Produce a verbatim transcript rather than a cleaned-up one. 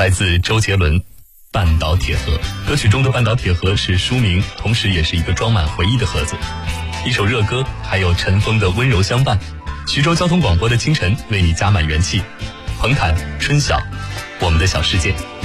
来自周杰伦《半岛铁盒》。歌曲中的半岛铁盒是书名，同时也是一个装满回忆的盒子。一首热歌，还有尘封的温柔相伴。徐州交通广播的清晨，为你加满元气。彭坦、春晓，我们的小世界。